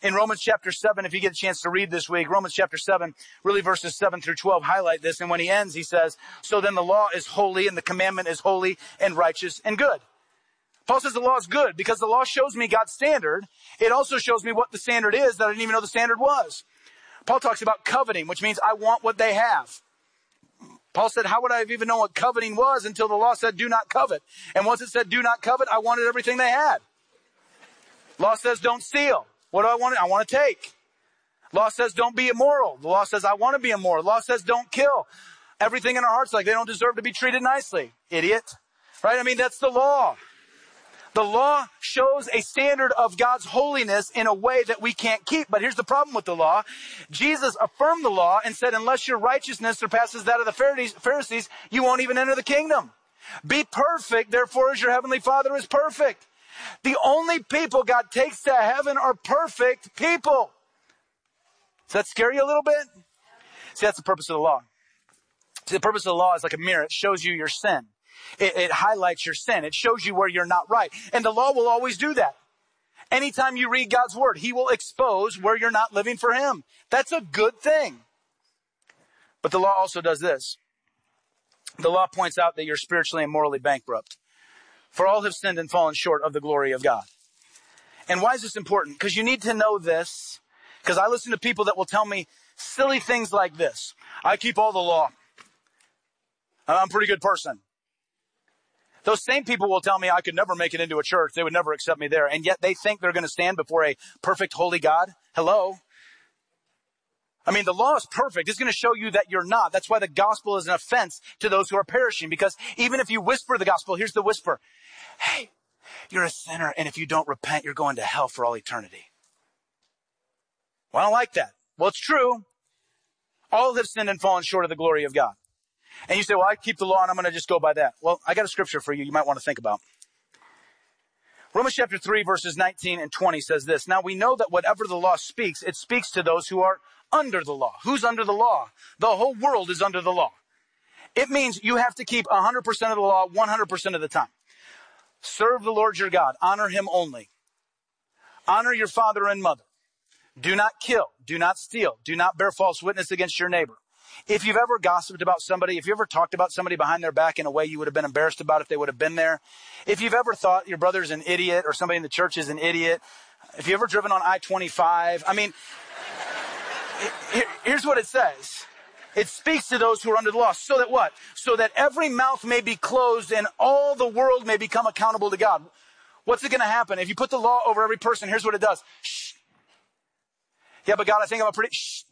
In Romans chapter 7, if you get a chance to read this week, Romans chapter 7, really verses 7 through 12 highlight this. And when he ends, he says, so then the law is holy and the commandment is holy and righteous and good. Paul says the law is good because the law shows me God's standard. It also shows me what the standard is that I didn't even know the standard was. Paul talks about coveting, which means I want what they have. Paul said, how would I have even known what coveting was until the law said do not covet? And once it said do not covet, I wanted everything they had. Law says don't steal. What do I want? I want to take. Law says don't be immoral. The law says I want to be immoral. Law says don't kill. Everything in our hearts like they don't deserve to be treated nicely. Idiot. Right? I mean, that's the law. The law shows a standard of God's holiness in a way that we can't keep. But here's the problem with the law. Jesus affirmed the law and said, unless your righteousness surpasses that of the Pharisees, you won't even enter the kingdom. Be perfect, therefore, as your heavenly Father is perfect. The only people God takes to heaven are perfect people. Does that scare you a little bit? See, that's the purpose of the law. See, the purpose of the law is like a mirror. It shows you your sin. It highlights your sin. It shows you where you're not right. And the law will always do that. Anytime you read God's word, he will expose where you're not living for him. That's a good thing. But the law also does this. The law points out that you're spiritually and morally bankrupt. For all have sinned and fallen short of the glory of God. And why is this important? Because you need to know this. Because I listen to people that will tell me silly things like this. I keep all the law. I'm a pretty good person. Those same people will tell me I could never make it into a church. They would never accept me there. And yet they think they're going to stand before a perfect, holy God. Hello? I mean, the law is perfect. It's going to show you that you're not. That's why the gospel is an offense to those who are perishing. Because even if you whisper the gospel, here's the whisper. Hey, you're a sinner, and if you don't repent, you're going to hell for all eternity. Well, I don't like that. Well, it's true. All have sinned and fallen short of the glory of God. And you say, well, I keep the law and I'm going to just go by that. Well, I got a scripture for you might want to think about. Romans chapter 3 verses 19 and 20 says this. Now we know that whatever the law speaks, it speaks to those who are under the law. Who's under the law? The whole world is under the law. It means you have to keep 100% of the law 100% of the time. Serve the Lord your God. Honor him only. Honor your father and mother. Do not kill. Do not steal. Do not bear false witness against your neighbor. If you've ever gossiped about somebody, if you ever talked about somebody behind their back in a way you would have been embarrassed about if they would have been there, if you've ever thought your brother's an idiot or somebody in the church is an idiot, if you've ever driven on I-25, I mean, here's what it says. It speaks to those who are under the law. So that what? So that every mouth may be closed and all the world may become accountable to God. What's it going to happen? If you put the law over every person, here's what it does. Shh. Yeah, but God, I think I'm a pretty... Shh.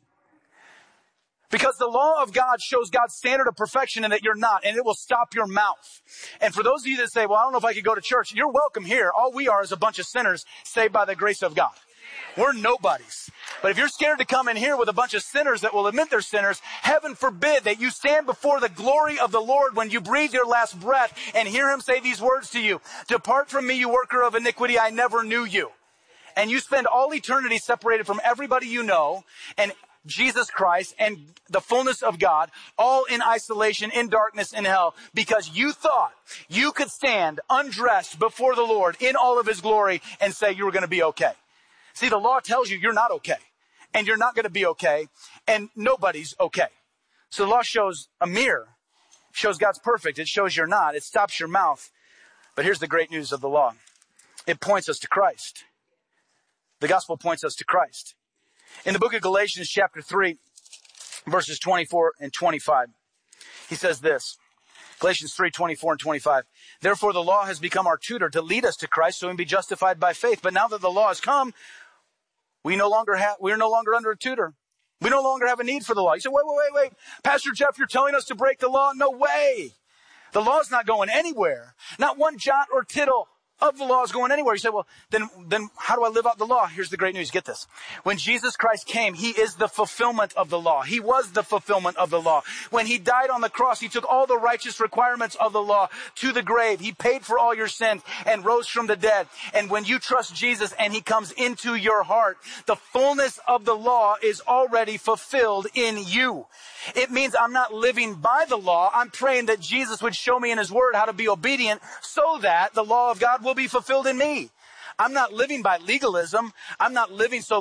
Because the law of God shows God's standard of perfection and that you're not, and it will stop your mouth. And for those of you that say, well, I don't know if I could go to church, you're welcome here. All we are is a bunch of sinners saved by the grace of God. We're nobodies. But if you're scared to come in here with a bunch of sinners that will admit they're sinners, heaven forbid that you stand before the glory of the Lord when you breathe your last breath and hear him say these words to you. Depart from me, you worker of iniquity, I never knew you. And you spend all eternity separated from everybody you know and Jesus Christ and the fullness of God, all in isolation, in darkness, in hell, because you thought you could stand undressed before the Lord in all of his glory and say you were going to be okay. See, the law tells you you're not okay, and you're not going to be okay, and nobody's okay. So the law shows a mirror, shows God's perfect. It shows you're not. It stops your mouth. But here's the great news of the law. It points us to Christ. The gospel points us to Christ. In the book of Galatians chapter 3, verses 24 and 25, he says this, Galatians 3, 24 and 25, therefore the law has become our tutor to lead us to Christ so we can be justified by faith. But now that the law has come, we're no longer under a tutor. We no longer have a need for the law. You say, wait. Pastor Jeff, you're telling us to break the law? No way. The law's not going anywhere. Not one jot or tittle of the law is going anywhere. You say, well, then how do I live out the law? Here's the great news. Get this. When Jesus Christ came, he is the fulfillment of the law. He was the fulfillment of the law. When he died on the cross, he took all the righteous requirements of the law to the grave. He paid for all your sins and rose from the dead. And when you trust Jesus and he comes into your heart, the fullness of the law is already fulfilled in you. It means I'm not living by the law. I'm praying that Jesus would show me in his word how to be obedient so that the law of God will be fulfilled in me. I'm not living by legalism. I'm not living so